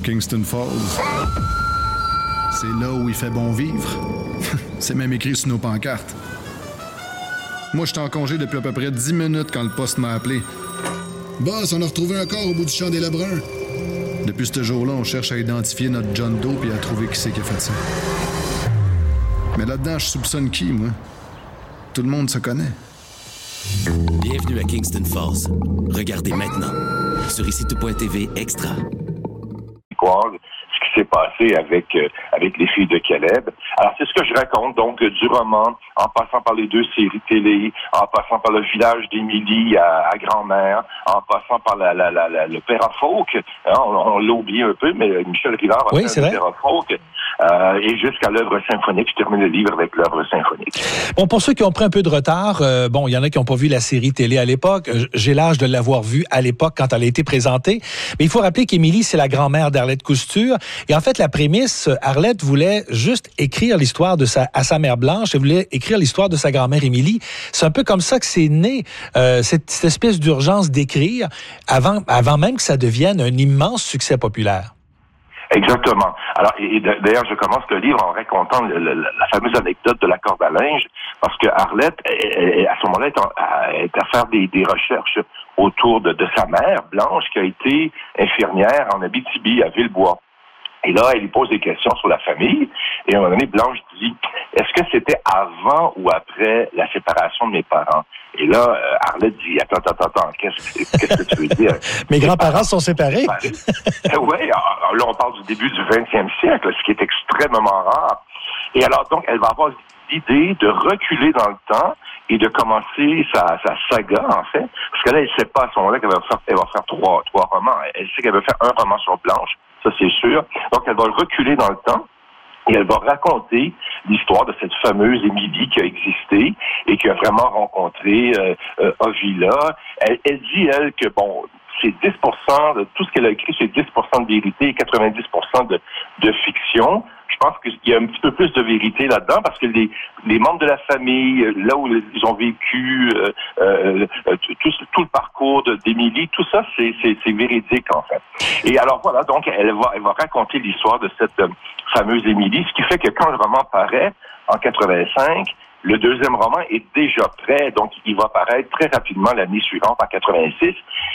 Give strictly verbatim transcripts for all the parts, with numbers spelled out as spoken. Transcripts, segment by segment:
Kingston Falls. C'est là où il fait bon vivre. C'est même écrit sur nos pancartes. Moi, j'étais en congé depuis à peu près dix minutes quand le poste m'a appelé. Boss, on a retrouvé un corps au bout du champ des Lebrun. Depuis ce jour-là, on cherche à identifier notre John Doe et à trouver qui c'est qui a fait ça. Mais là-dedans, je soupçonne qui, moi? Tout le monde se connaît. Bienvenue à Kingston Falls. Regardez maintenant sur ici tout point t v Extra. Ce qui s'est passé avec euh, avec les filles de Caleb. Alors, c'est ce que je raconte, donc, euh, du roman, en passant par les deux séries télé, en passant par le village d'Émilie à, à Grand-Mère, en passant par la, la, la, la, le Père Folk, hein, on, on l'a oublié un peu, mais Michel Rivard a oui, fait le Père Folk, euh, et jusqu'à l'œuvre symphonique. Je termine le livre avec l'œuvre symphonique. Bon, pour ceux qui ont pris un peu de retard, euh, bon, il y en a qui n'ont pas vu la série télé à l'époque. J'ai l'âge de l'avoir vue à l'époque quand elle a été présentée. Mais il faut rappeler qu'Émilie, c'est la grand-mère d'Arlette Cousture. Et en fait, la prémisse, Arlette voulait juste écrire l'histoire de sa, à sa mère Blanche. Elle voulait écrire l'histoire de sa grand-mère Émilie. C'est un peu comme ça que c'est né, euh, cette, cette espèce d'urgence d'écrire avant, avant même que ça devienne un immense succès populaire. Exactement. Alors, et, et d'ailleurs, je commence le livre en racontant le, le, la fameuse anecdote de la corde à linge, parce que Arlette, elle, elle, à ce moment-là, est, en, est à faire des, des recherches autour de, de sa mère, Blanche, qui a été infirmière en Abitibi, à Villebois. Et là, elle lui pose des questions sur la famille. Et à un moment donné, Blanche dit, est-ce que c'était avant ou après la séparation de mes parents? Et là, euh, Arlette dit, attends, attends, attends, qu'est-ce, qu'est-ce que tu veux dire? Mes grands-parents sont séparés? Ben, oui, là, on parle du début du vingtième siècle, ce qui est extrêmement rare. Et alors, donc, elle va avoir l'idée de reculer dans le temps et de commencer sa, sa saga, en fait. Parce que là, elle ne sait pas à ce moment-là qu'elle va faire, elle va faire trois, trois romans. Elle sait qu'elle va faire un roman sur Blanche, ça c'est sûr. Donc, elle va reculer dans le temps et elle va raconter l'histoire de cette fameuse Émilie qui a existé et qui a vraiment rencontré euh, euh, Ovila. Elle, elle dit, elle, que, bon, c'est dix pour cent de tout ce qu'elle a écrit, c'est dix pour cent de vérité et quatre-vingt-dix pour cent de, de fiction. Je pense qu'il y a un petit peu plus de vérité là-dedans parce que les, les membres de la famille, là où ils ont vécu, euh, euh, tout, tout le parcours d'Émilie, tout ça, c'est, c'est, c'est véridique, en fait. Et alors, voilà, donc, elle va, elle va raconter l'histoire de cette euh, fameuse Émilie, ce qui fait que quand le roman paraît, en quatre-vingt-cinq, le deuxième roman est déjà prêt, donc il va paraître très rapidement l'année suivante, en quatre-vingt-six.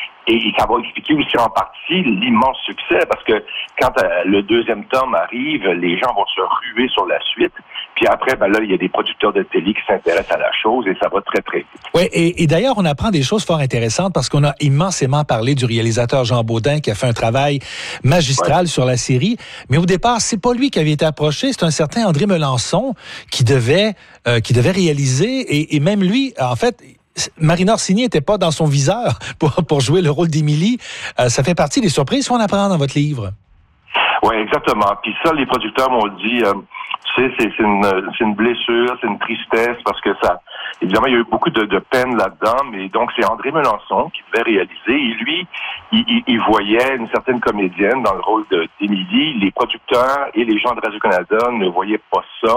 Et ça va expliquer aussi en partie l'immense succès, parce que quand euh, le deuxième tome arrive, les gens vont se ruer sur la suite. Puis après, ben là, il y a des producteurs de télé qui s'intéressent à la chose et ça va très, très vite. Oui, et, et d'ailleurs, on apprend des choses fort intéressantes parce qu'on a immensément parlé du réalisateur Jean Baudin qui a fait un travail magistral ouais. sur la série. Mais au départ, c'est pas lui qui avait été approché, c'est un certain André Melançon qui devait, euh, qui devait réaliser. Et, et même lui, en fait... Marina Orsini n'était pas dans son viseur pour, pour jouer le rôle d'Émilie. Euh, ça fait partie des surprises qu'on apprend dans votre livre. Oui, exactement. Puis ça, les producteurs m'ont dit, euh, tu sais, c'est, c'est, une, c'est une blessure, c'est une tristesse, parce que ça, évidemment, il y a eu beaucoup de, de peine là-dedans, mais donc c'est André Melançon qui devait réaliser, et lui, il, il, il voyait une certaine comédienne dans le rôle de, d'Émilie. Les producteurs et les gens de Radio-Canada ne voyaient pas ça.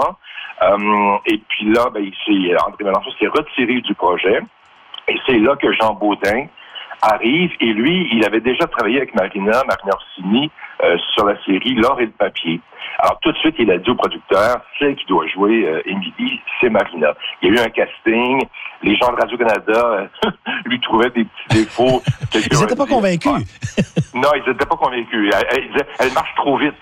Euh, et puis là, ben, il s'est, André Melançon s'est retiré du projet. Et c'est là que Jean Baudin arrive. Et lui, il avait déjà travaillé avec Marina, Marina Orsini, euh, sur la série L'or et le papier. Alors, tout de suite, il a dit au producteur, celle qui doit jouer euh, Émilie, c'est Marina. Il y a eu un casting. Les gens de Radio-Canada euh, lui trouvaient des petits défauts. Ils n'étaient pas convaincus. Ah, non, ils n'étaient pas convaincus. Elle, elle, elle, elle marche trop vite.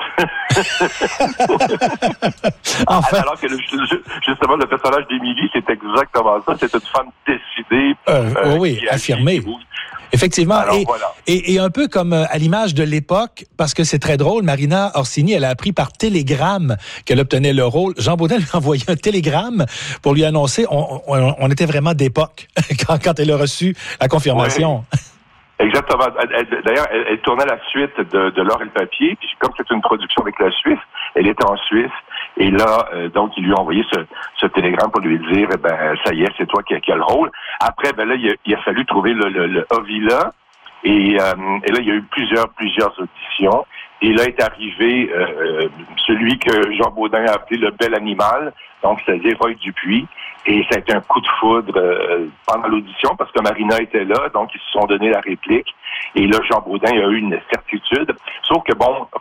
Enfin. Alors que, le, justement, le personnage d'Émilie, c'est exactement ça. C'est une femme décidée. Euh, euh, oui, oui, affirmée. Effectivement, Alors, et, voilà. et, et un peu comme à l'image de l'époque, parce que c'est très drôle, Marina Orsini, elle a appris par télégramme qu'elle obtenait le rôle. Jean Baudin lui a envoyé un télégramme pour lui annoncer, on, on, on était vraiment d'époque quand, quand elle a reçu la confirmation. Oui. Exactement. D'ailleurs, elle, elle tournait la suite de, de L'or et le papier, puis comme c'est une production avec la Suisse, elle était en Suisse, et là, euh, donc, il lui a envoyé ce, ce télégramme pour lui dire, eh ben, ça y est, c'est toi qui, qui as le rôle. Après, ben là, il a, il a fallu trouver le, le, le Ovila, et, euh, et là, il y a eu plusieurs, plusieurs auditions, et là est arrivé euh, celui que Jean Baudin a appelé le bel animal, donc c'est-à-dire Roy Dupuis. Et ça a été un coup de foudre euh, pendant l'audition parce que Marina était là, donc ils se sont donné la réplique. Et là, Jean Baudin a eu une certitude. Sauf que, bon,